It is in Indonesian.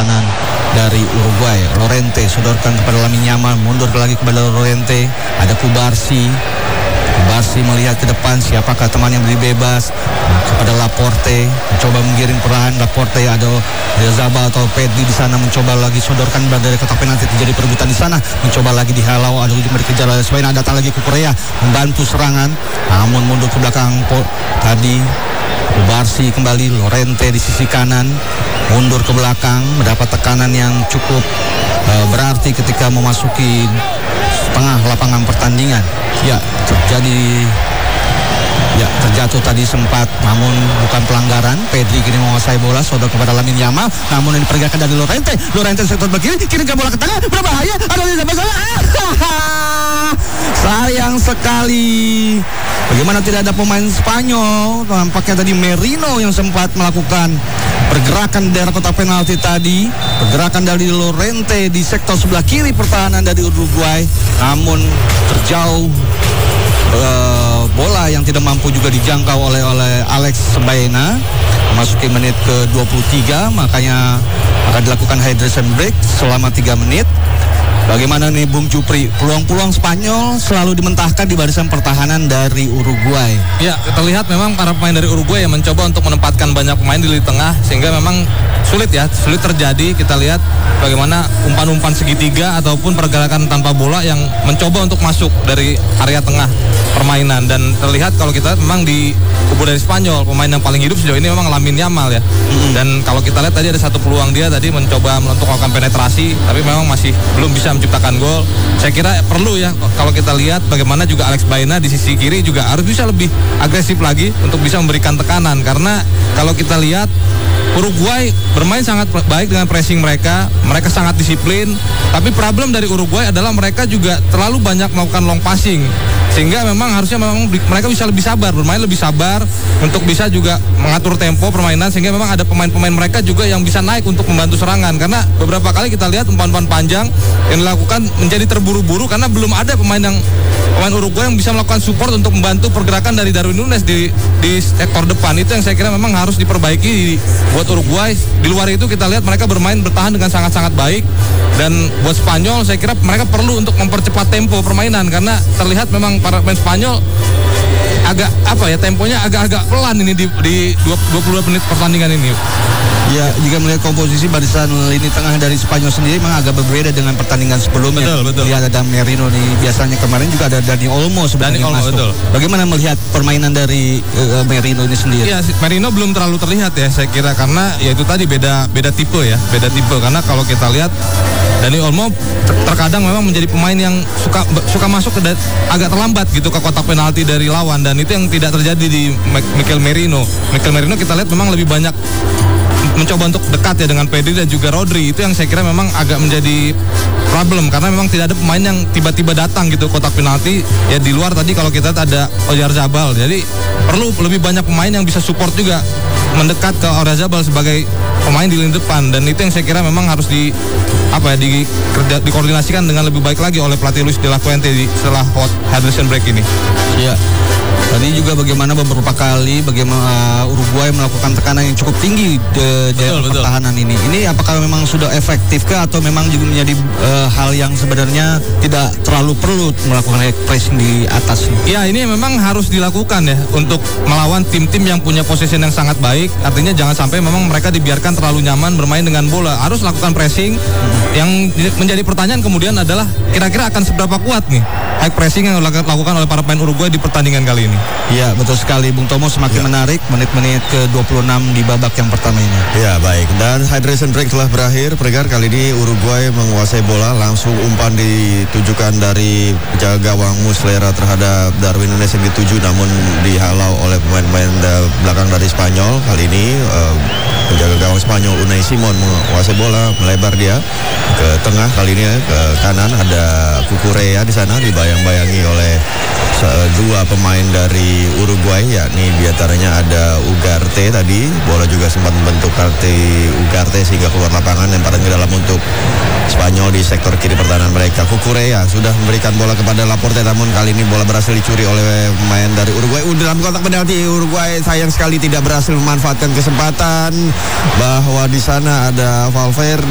pertahanan dari Uruguay. Llorente sodorkan kepada Lamine Yamal, mundur lagi kepada Llorente. Ada Kubarsi melihat ke depan, siapakah teman yang beri bebas kepada Laporte, mencoba menggiring perlahan. Laporte, ada Zabal atau Pedri di sana, mencoba lagi sodorkan dari kotak penalti. Terjadi perebutan di sana, mencoba lagi dihalau, ada dikejar oleh Spain. Datang lagi ke Korea membantu serangan, namun mundur ke belakang. Tadi Kubarsi kembali, Llorente di sisi kanan mundur ke belakang, mendapat tekanan yang cukup berarti ketika memasuki tengah lapangan pertandingan. Terjatuh tadi sempat, namun bukan pelanggaran. Pedri kini menguasai bola, sodor kepada Lamine Yamal, namun ini diperagakan dari Llorente sektor kiri, kirimkan bola ke tengah, berbahaya, ada di sebelah sana. Sayang sekali, bagaimana tidak ada pemain Spanyol. Tampaknya tadi Merino yang sempat melakukan pergerakan daerah kotak penalti tadi, pergerakan dari Llorente di sektor sebelah kiri pertahanan dari Uruguay, namun terjauh. Bola yang tidak mampu juga dijangkau oleh Alex Baena. Memasuki menit ke-23, makanya akan dilakukan hydration break selama 3 menit. Bagaimana nih Bung Jupri, peluang-peluang Spanyol selalu dimentahkan di barisan pertahanan dari Uruguay. Ya, kita lihat memang para pemain dari Uruguay yang mencoba untuk menempatkan banyak pemain di lini tengah, sehingga memang sulit terjadi. Kita lihat bagaimana umpan-umpan segitiga ataupun pergerakan tanpa bola yang mencoba untuk masuk dari area tengah permainan. Dan terlihat kalau kita lihat memang di kubu dari Spanyol, pemain yang paling hidup sejauh ini memang Lamine Yamal ya. Dan kalau kita lihat tadi ada satu peluang dia tadi mencoba untuk melakukan penetrasi, tapi memang masih belum bisa menciptakan gol. Saya kira perlu ya, kalau kita lihat bagaimana juga Alex Baena di sisi kiri juga harus bisa lebih agresif lagi untuk bisa memberikan tekanan. Karena kalau kita lihat Uruguay bermain sangat baik dengan pressing mereka sangat disiplin, tapi problem dari Uruguay adalah mereka juga terlalu banyak melakukan long passing, sehingga memang harusnya mereka bisa lebih sabar, bermain lebih sabar untuk bisa juga mengatur tempo permainan, sehingga memang ada pemain-pemain mereka juga yang bisa naik untuk membantu serangan. Karena beberapa kali kita lihat umpan-umpan panjang yang dilakukan menjadi terburu-buru karena belum ada pemain Uruguay yang bisa melakukan support untuk membantu pergerakan dari Darwin Núñez di sektor depan. Itu yang saya kira memang harus diperbaiki buat Uruguay. Di luar itu kita lihat mereka bertahan dengan sangat-sangat baik, dan buat Spanyol saya kira mereka perlu untuk mempercepat tempo permainan, karena terlihat memang para pemain Spanyol temponya agak-agak pelan ini di 22 menit pertandingan ini. Ya, jika melihat komposisi barisan lini tengah dari Spanyol sendiri memang agak berbeda dengan pertandingan sebelumnya. Betul. Lihat ada Merino nih, biasanya kemarin juga ada Dani Olmo sebenarnya masuk. Betul. Bagaimana melihat permainan dari Merino ini sendiri? Ya, Merino belum terlalu terlihat ya saya kira, karena ya itu tadi beda tipe karena kalau kita lihat Dani Olmo terkadang memang menjadi pemain yang suka masuk agak terlambat gitu ke kotak penalti dari lawan, dan itu yang tidak terjadi di Mikel Merino. Mikel Merino kita lihat memang lebih banyak mencoba untuk dekat ya dengan Pedri dan juga Rodri. Itu yang saya kira memang agak menjadi problem, karena memang tidak ada pemain yang tiba-tiba datang gitu kotak penalti. Ya di luar tadi kalau kita ada Oyarzabal, jadi perlu lebih banyak pemain yang bisa support juga mendekat ke Oyarzabal sebagai pemain di lini depan, dan itu yang saya kira memang harus dikoordinasikan dengan lebih baik lagi oleh pelatih Luis de la Fuente setelah hydration break ini. Iya. Tadi juga bagaimana beberapa kali Uruguay melakukan tekanan yang cukup tinggi di pertahanan ini. Ini apakah memang sudah efektifkah atau memang juga menjadi hal yang sebenarnya tidak terlalu perlu melakukan pressing di atas? Ya, ini memang harus dilakukan ya untuk melawan tim-tim yang punya possession yang sangat baik. Artinya jangan sampai memang mereka dibiarkan terlalu nyaman bermain dengan bola. Harus lakukan pressing. Yang menjadi pertanyaan kemudian adalah kira-kira akan seberapa kuat nih high pressing yang dilakukan oleh para pemain Uruguay di pertandingan kali ini. Iya, betul sekali Bung Tomo, semakin menarik menit-menit ke-26 di babak yang pertama ini. Ya, baik. Dan hydration break telah berakhir. Pregar kali ini Uruguay menguasai bola, langsung umpan ditujukan dari penjaga gawang Muslera terhadap Darwin Núñez yang dituju, namun dihalau oleh pemain-pemain belakang dari Spanyol. Kali ini penjaga gawang Spanyol Unai Simon menguasai bola, melebar dia ke tengah, kali ini ke kanan ada Cucurella di sana, dibayang-bayangi oleh dua pemain dari Uruguay, yakni diantaranya ada Ugarte tadi. Bola juga sempat membentuk kartu Ugarte sehingga keluar lapangan, lemparan ke dalam untuk Spanyol di sektor kiri pertahanan mereka. Cucurella sudah memberikan bola kepada Laporte, namun kali ini bola berhasil dicuri oleh pemain dari Uruguay. Dalam kotak penalti Uruguay sayang sekali tidak berhasil memanfaatkan kesempatan bahwa di sana ada Valverde